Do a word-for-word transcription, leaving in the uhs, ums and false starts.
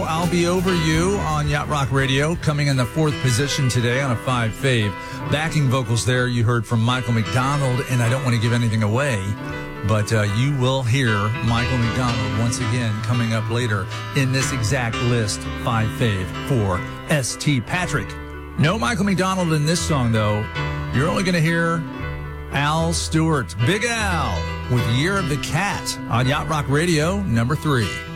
I'll Be Over You on Yacht Rock Radio, coming in the fourth position today on a five fave. Backing vocals there you heard from Michael McDonald, and I don't want to give anything away, but uh, you will hear Michael McDonald once again coming up later in this exact list, five fave for S T Patrick. No Michael McDonald in this song, though. You're only going to hear Al Stewart, Big Al, with Year of the Cat on Yacht Rock Radio, number three.